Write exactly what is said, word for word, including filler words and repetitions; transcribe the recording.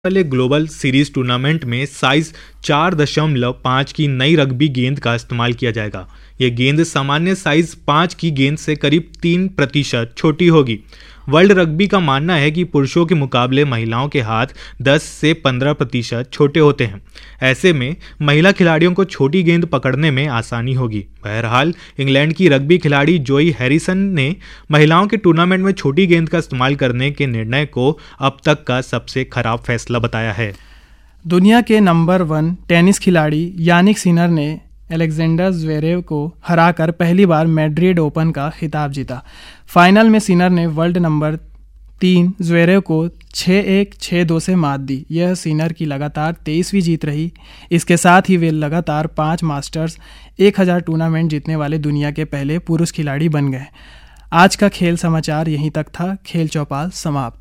वाले global series tournament में size चार दशमलव पाँच की नई रग्बी गेंद का इस्तेमाल किया जाएगा। यह गेंद सामान्य साइज पाँच की गेंद से करीब तीन प्रतिशत छोटी होगी। वर्ल्ड रग्बी का मानना है कि पुरुषों के मुकाबले महिलाओं के हाथ दस से पंद्रह प्रतिशत छोटे होते हैं। ऐसे में महिला खिलाड़ियों को छोटी गेंद पकड़ने में आसानी होगी। बहरहाल इंग्लैंड की रग्बी खिलाड़ी जोई हैरिसन ने महिलाओं के टूर्नामेंट में छोटी गेंद का इस्तेमाल करने के निर्णय को अब तक का सबसे खराब फैसला बताया है। दुनिया के नंबर वन टेनिस खिलाड़ी यानिक सिनर ने अलेक्जेंडर ज़्वेरेव को हराकर पहली बार मैड्रिड ओपन का खिताब जीता। फाइनल में सिनर ने वर्ल्ड नंबर तीन ज़्वेरेव को छः एक छः दो से मात दी। यह सिनर की लगातार तेईसवीं जीत रही। इसके साथ ही वे लगातार पाँच मास्टर्स एक हज़ार टूर्नामेंट जीतने वाले दुनिया के पहले पुरुष खिलाड़ी बन गए। आज का खेल समाचार यहीं तक था। खेल चौपाल समाप्त।